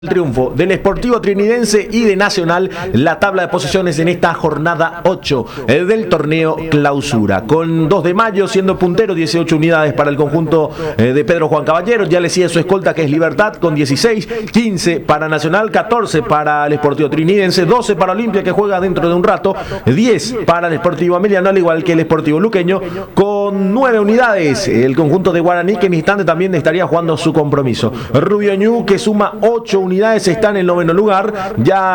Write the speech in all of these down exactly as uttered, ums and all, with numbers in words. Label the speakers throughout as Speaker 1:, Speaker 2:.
Speaker 1: El triunfo del Sportivo Trinidense y de Nacional, la tabla de posiciones en esta jornada ocho eh, del torneo Clausura, con dos de mayo siendo puntero, dieciocho unidades para el conjunto eh, de Pedro Juan Caballero, ya le sigue su escolta que es Libertad con dieciséis, quince para Nacional, catorce para el Sportivo Trinidense, doce para Olimpia que juega dentro de un rato, diez para el Sportivo Ameliano, al igual que el Sportivo Luqueño, con nueve unidades el conjunto de Guaraní, que en instante también estaría jugando su compromiso. Rubio Ñu, que suma ocho unidades, unidades, está en el noveno lugar,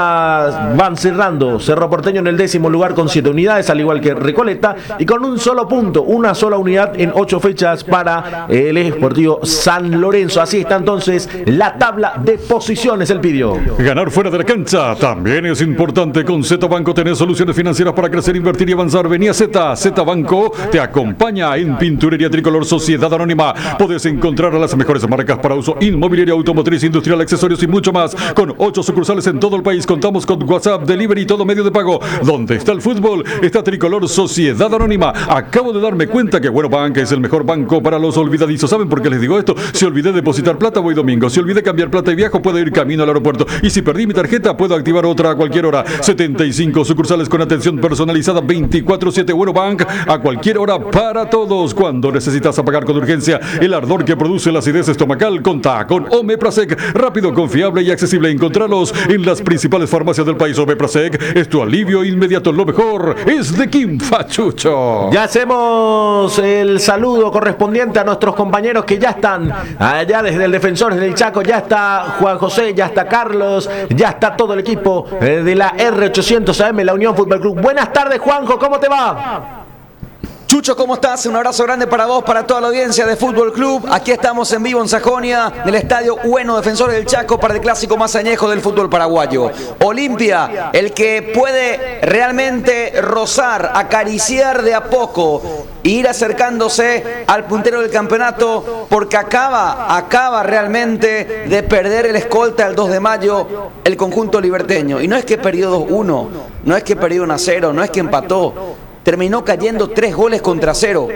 Speaker 1: ya van cerrando Cerro Porteño en el décimo lugar con siete unidades, al igual que Recoleta, y con un solo punto, una sola unidad en ocho fechas para el Sportivo San Lorenzo. Así está entonces la tabla de posiciones, el pidió.
Speaker 2: Ganar fuera de la cancha también es importante. Con Z Banco tenés soluciones financieras para crecer, invertir y avanzar. Vení a Z, Z Banco te acompaña en Pinturería Tricolor Sociedad Anónima. Podés encontrar a las mejores marcas para uso inmobiliario, automotriz, industrial, accesorios y mucho más. Con ocho sucursales en todo el país, contamos con WhatsApp, delivery y todo medio de pago. ¿Dónde está el fútbol? Está Tricolor Sociedad Anónima. Acabo de darme cuenta que Bueno Bank es el mejor banco para los olvidadizos. ¿Saben por qué les digo esto? Si olvidé depositar plata, voy domingo. Si olvidé cambiar plata y viajo, puedo ir camino al aeropuerto. Y si perdí mi tarjeta, puedo activar otra a cualquier hora. setenta y cinco sucursales con atención personalizada veinticuatro siete. Bueno Bank, a cualquier hora para todos. Cuando necesitas apagar con urgencia el ardor que produce la acidez estomacal, contá con Omeprazec. Rápido, confiable y accesible. Encontralos en las principales farmacias del país. Omeprazec es tu alivio inmediato. Lo mejor es de Kim Fachucho.
Speaker 1: Ya hacemos el saludo correspondiente a nuestros compañeros que ya están allá desde el Defensores del Chaco. Ya está Juan José, ya está Carlos, ya está todo el equipo de la R ochocientos A M, la Unión Fútbol Club. Buenas tardes, Juanjo, ¿cómo te va?
Speaker 3: Chucho, ¿cómo estás? Un abrazo grande para vos, para toda la audiencia de Fútbol Club. Aquí estamos en vivo en Sajonia, del Estadio Bueno Defensores del Chaco, para el clásico más añejo del fútbol paraguayo. Olimpia, el que puede realmente rozar, acariciar de a poco, e ir acercándose al puntero del campeonato, porque acaba, acaba realmente de perder el escolta el dos de mayo, el conjunto liberteño. Y no es que perdió dos uno, no es que perdió uno a cero, no es que empató. Terminó cayendo tres goles contra cero.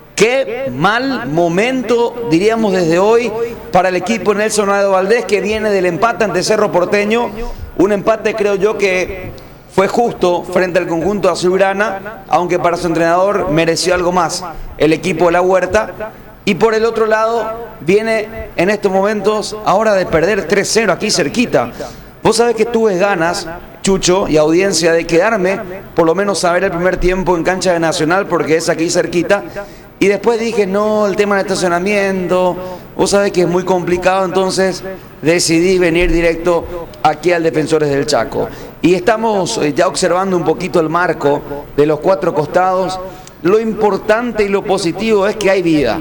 Speaker 3: Qué mal momento, diríamos desde hoy, para el equipo Nelson Aldo Valdés, que viene del empate ante Cerro Porteño. Un empate, creo yo, que fue justo frente al conjunto azulgrana, aunque para su entrenador mereció algo más el equipo de La Huerta. Y por el otro lado, viene en estos momentos ahora de perder tres cero aquí cerquita. Vos sabés que tuve ganas, Chucho y audiencia, de quedarme, por lo menos a ver el primer tiempo en cancha de Nacional, porque es aquí cerquita. Y después dije, no, el tema del estacionamiento, vos sabés que es muy complicado, entonces decidí venir directo aquí al Defensores del Chaco. Y estamos ya observando un poquito el marco de los cuatro costados. Lo importante y lo positivo es que hay vida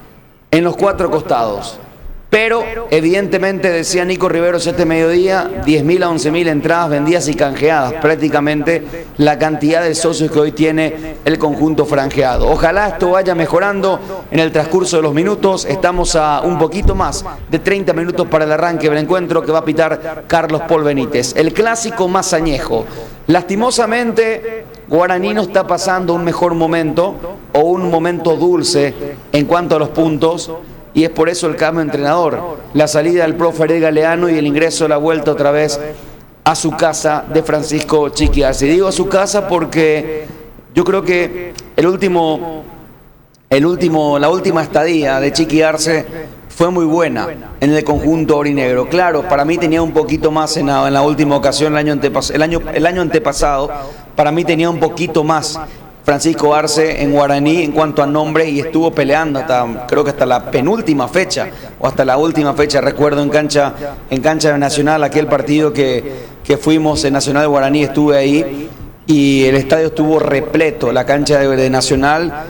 Speaker 3: en los cuatro costados. Pero, evidentemente, decía Nico Riveros este mediodía, diez mil a once mil entradas vendidas y canjeadas, prácticamente la cantidad de socios que hoy tiene el conjunto franjeado. Ojalá esto vaya mejorando en el transcurso de los minutos. Estamos a un poquito más de treinta minutos para el arranque del encuentro que va a pitar Carlos Paul Benítez. El clásico más añejo. Lastimosamente, Guaraní no está pasando un mejor momento o un momento dulce en cuanto a los puntos. Y es por eso el cambio de entrenador, la salida del profe Ariel Galeano y el ingreso de la vuelta otra vez a su casa de Francisco Chiqui Arce. Y digo a su casa porque yo creo que el último, el último, la última estadía de Chiqui Arce fue muy buena en el conjunto aurinegro. Claro, para mí tenía un poquito más en la, en la última ocasión, el año, antepas, el, año, el año antepasado, para mí tenía un poquito más Francisco Arce en Guaraní en cuanto a nombre, y estuvo peleando hasta, creo que hasta la penúltima fecha o hasta la última fecha. Recuerdo en cancha en cancha de Nacional, aquel partido que, que fuimos en Nacional de Guaraní, estuve ahí y el estadio estuvo repleto, la cancha de, de Nacional,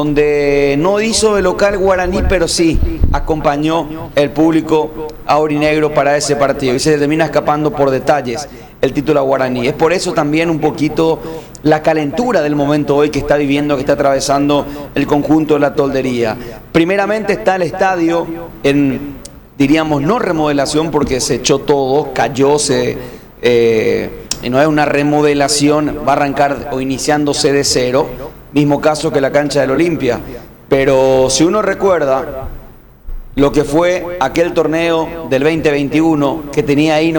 Speaker 3: donde no hizo de local Guaraní, pero sí acompañó el público aurinegro para ese partido y se termina escapando por detalles el título a Guaraní. Es por eso también un poquito la calentura del momento hoy que está viviendo, que está atravesando el conjunto de la Toldería. Primeramente está el estadio en, diríamos, no remodelación, porque se echó todo, cayó, se, eh, no es una remodelación, va a arrancar o iniciándose de cero, mismo caso que la cancha del Olimpia. Pero si uno recuerda, lo que fue aquel torneo del veinte veintiuno que tenía ahí